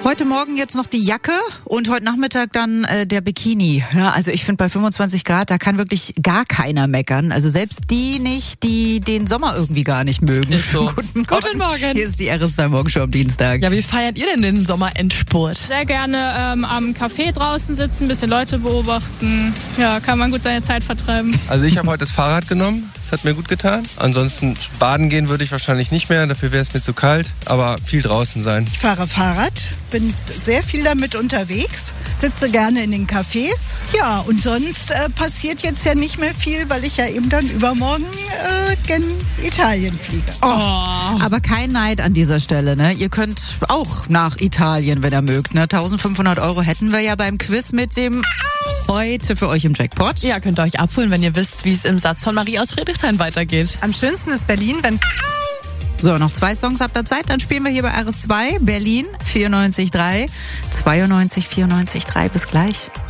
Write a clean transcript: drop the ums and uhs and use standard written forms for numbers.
Heute Morgen jetzt noch die Jacke und heute Nachmittag dann der Bikini. Ja, also ich finde bei 25 Grad, da kann wirklich gar keiner meckern. Also selbst die nicht, die den Sommer irgendwie gar nicht mögen. Ist so. Guten Morgen. Hier ist die RS2 Morgenshow am Dienstag. Ja, wie feiert ihr denn den Sommerendspurt? Sehr gerne am Café draußen sitzen, ein bisschen Leute beobachten. Ja, kann man gut seine Zeit vertreiben. Also ich habe heute das Fahrrad genommen. Das hat mir gut getan. Ansonsten baden gehen würde ich wahrscheinlich nicht mehr. Dafür wäre es mir zu kalt. Aber viel draußen sein. Ich fahre Fahrrad, bin sehr viel damit unterwegs, sitze gerne in den Cafés. Ja, und sonst passiert jetzt ja nicht mehr viel, weil ich ja eben dann übermorgen gen Italien fliege. Oh, aber kein Neid an dieser Stelle, ne? Ihr könnt auch nach Italien, wenn ihr mögt, ne? 1.500 € hätten wir ja beim Quiz mit dem heute für euch im Jackpot. Ja, könnt ihr euch abholen, wenn ihr wisst, wie es im Satz von Marie aus Friedrichshain weitergeht. Am schönsten ist Berlin, wenn... So, noch 2 Songs habt ihr Zeit, dann spielen wir hier bei RS2 Berlin 94.3, 92 94.3. Bis gleich.